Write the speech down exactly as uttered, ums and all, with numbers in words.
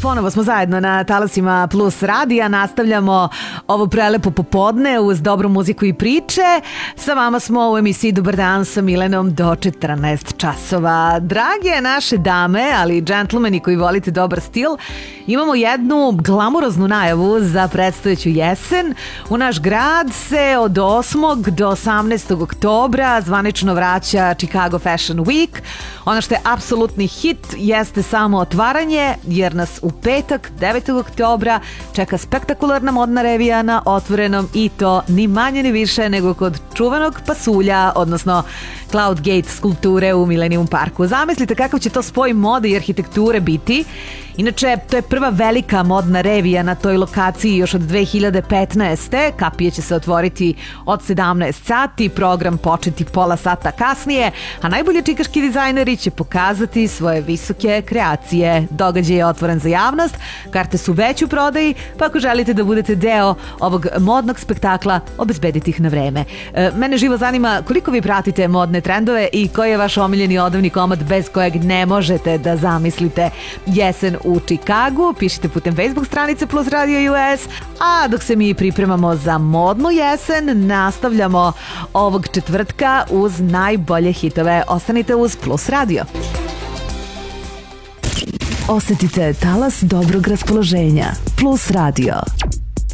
ponovo smo zajedno na talasima Plus radija, nastavljamo ovo prelepo popodne uz dobru muziku i priče. Sa vama smo u emisiji Dobar dan sa Milenom do četrnaest časova. Drage naše dame, ali i džentlmeni koji volite dobar stil, imamo jednu glamuroznu najavu za predstojeću jesen. U naš grad se od osmog do osamnaestog oktobra zvanično vraća Chicago Fashion Week. Ono što je apsolutni hit jeste samo otvaranje, jer nas u petak devetog oktobra čeka spektakularna modna revija na otvorenom, i to ni manje ni više nego kod čuvenog pasulja, odnosno Cloud Gate skulpture u Millennium Parku. Zamislite kakav će to spoj mode i arhitekture biti. Inače, to je prva velika modna revija na toj lokaciji još od dve hiljade petnaeste. Kapije će se otvoriti od sedamnaest sati, program početi pola sata kasnije, a najbolji čikaški dizajneri će pokazati svoje visoke kreacije. Događaj je otvoren za javnost, karte su već u prodaji, pa ako želite da budete deo ovog modnog spektakla, obezbedite ih na vreme. E, mene živo zanima koliko vi pratite modne trendove i koji je vaš omiljeni odavni komad bez kojeg ne možete da zamislite jesen u Chicagu. Pišite putem Facebook stranice Plus Radio U S, a dok se mi pripremamo za modnu jesen, nastavljamo ovog četvrtka uz najbolje hitove. Ostanite uz Plus Radio. Osetite talas dobrog raspoloženja. Plus Radio.